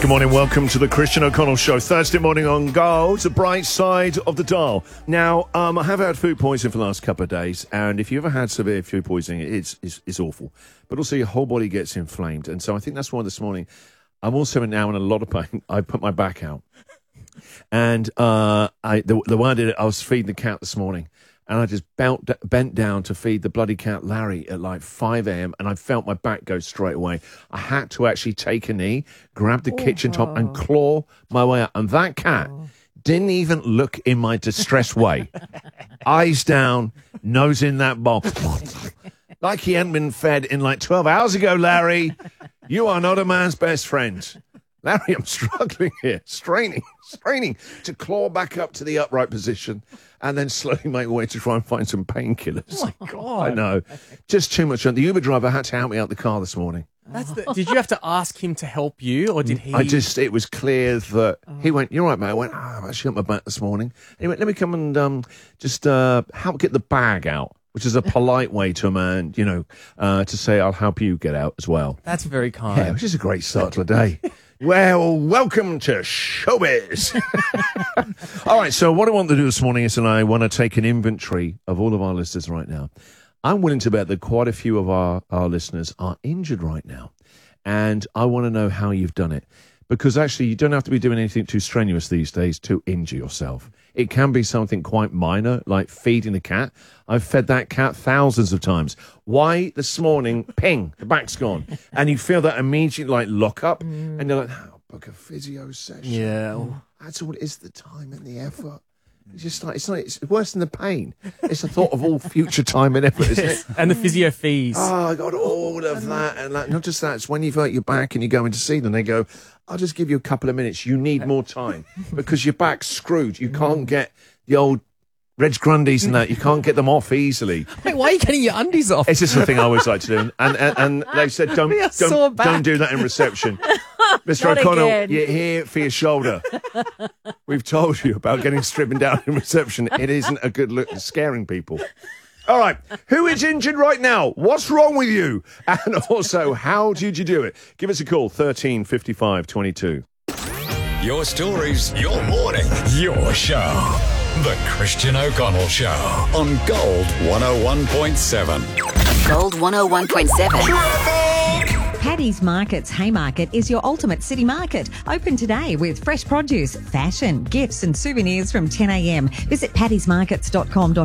Good morning, welcome to the Christian O'Connell Show. Thursday morning on Go, the bright side of the dial. Now, I have had food poisoning for the last couple of days, and if you ever had severe food poisoning, it's awful. But also your whole body gets inflamed, and so I think that's why this morning I'm also now in a lot of pain. I put my back out. And the way I did it, I was feeding the cat this morning, and I just bent down to feed the bloody cat Larry at like 5 a.m. and I felt my back go straight away. I had to actually take a knee, grab the kitchen top and claw my way out. And that cat didn't even look in my distressed way. Eyes down, nose in that bowl. Like he hadn't been fed in like 12 hours ago, Larry. You are not a man's best friend. Larry, I'm struggling here, straining to claw back up to the upright position and then slowly make my way to try and find some painkillers. Oh, my God. I know. Just too much. The Uber driver had to help me out the car this morning. Did you have to ask him to help you, or did he? It was clear that he went, "You're right, mate." I went, "I'm actually up my back this morning." And he went, "Let me come and help get the bag out," which is a polite way to a man, to say, "I'll help you get out as well." That's very kind. Yeah, which is a great start to the day. Well, welcome to Showbiz. All right, so what I want to do this morning is I want to take an inventory of all of our listeners right now. I'm willing to bet that quite a few of our listeners are injured right now, and I want to know how you've done it. Because actually, you don't have to be doing anything too strenuous these days to injure yourself. It can be something quite minor, like feeding the cat. I've fed that cat thousands of times. Why this morning, ping, the back's gone. And you feel that immediate, lock up. And you're like, book a physio session. Yeah. That's all. It's the time and the effort. It's just it's worse than the pain. It's the thought of all future time and effort, isn't it? And the physio fees. Oh, I got all of that. And not just that, it's when you've hurt your back and you go in to see them, they go, "I'll just give you a couple of minutes. You need more time because your back's screwed. You can't get the old Reg Grundies and that. You can't get them off easily." Wait, why are you getting your undies off? It's just the thing I always like to do. And they said, don't do that in reception. Mr. O'Connell, you're here for your shoulder. We've told you about getting stripping down in reception. It isn't a good look. It's scaring people. All right. Who is injured right now? What's wrong with you? And also, how did you do it? Give us a call, 13 55 22. Your stories, your morning, your show. The Christian O'Connell Show on Gold 101.7. Gold 101.7. Paddy's Markets Haymarket is your ultimate city market. Open today with fresh produce, fashion, gifts and souvenirs from 10 a.m. Visit paddysmarkets.com.au